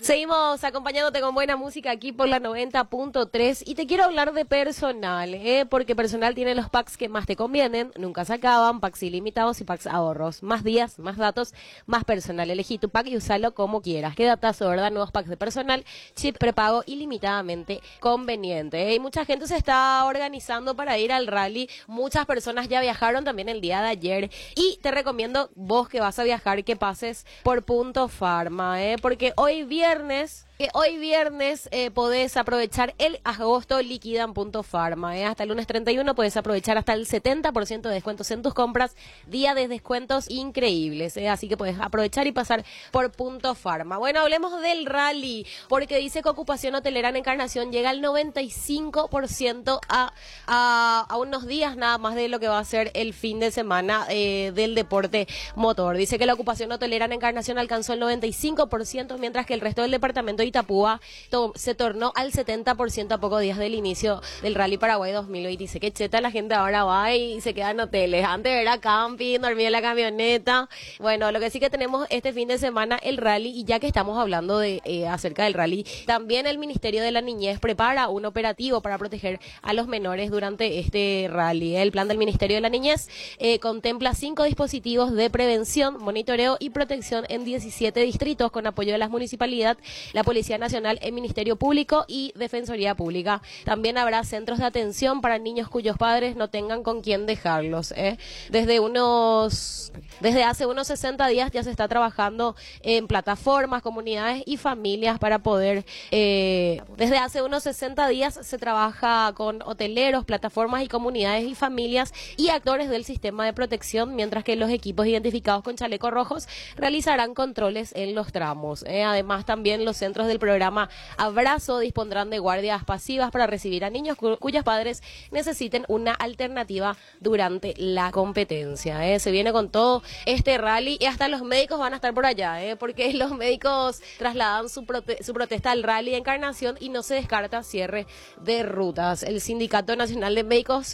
Seguimos acompañándote con buena música aquí por la 90.3 y te quiero hablar de personal, porque personal tiene los packs que más te convienen, nunca se acaban, packs ilimitados y packs ahorros. Más días, más datos, más personal. Elegí tu pack y usalo como quieras. Qué datazo, ¿verdad? Nuevos packs de personal, chip prepago ilimitadamente conveniente. Y mucha gente se está organizando para ir al rally. Muchas personas ya viajaron también el día de ayer. Y te recomiendo, vos que vas a viajar, que pases por Punto Pharma, porque hoy viernes podés aprovechar el agosto líquida en Punto Pharma. Hasta el lunes 31 podés aprovechar hasta el 70% de descuentos en tus compras. Día de descuentos increíbles. Así que podés aprovechar y pasar por Punto Pharma. Bueno, hablemos del rally, porque dice que ocupación hotelera en Encarnación llega al 95% a unos días nada más de lo que va a ser el fin de semana del deporte motor. Dice que la ocupación hotelera en Encarnación alcanzó el 95%, mientras que el resto del departamento de Itapúa se tornó al 70% a pocos días del inicio del Rally Paraguay 2026. Qué cheta, la gente ahora va y se queda en hoteles. Antes era camping, dormía en la camioneta. Bueno, lo que sí que tenemos este fin de semana el rally, y ya que estamos hablando de acerca del rally, también el Ministerio de la Niñez prepara un operativo para proteger a los menores durante este rally. El plan del Ministerio de la Niñez contempla 5 dispositivos de prevención, monitoreo y protección en 17 distritos con apoyo de la municipalidad, la Policía Nacional, el Ministerio Público y Defensoría Pública. También habrá centros de atención para niños cuyos padres no tengan con quién dejarlos. Desde hace unos 60 días ya se está trabajando en plataformas, comunidades y familias para poder... desde hace unos 60 días se trabaja con hoteleros, plataformas y comunidades y familias y actores del sistema de protección, mientras que los equipos identificados con chalecos rojos realizarán controles en los tramos. Además, también los centros del programa Abrazo dispondrán de guardias pasivas para recibir a niños cuyos padres necesiten una alternativa durante la competencia. Se viene con todo este rally y hasta los médicos van a estar por allá, porque los médicos trasladan su protesta al rally de Encarnación y no se descarta cierre de rutas. El Sindicato Nacional de Médicos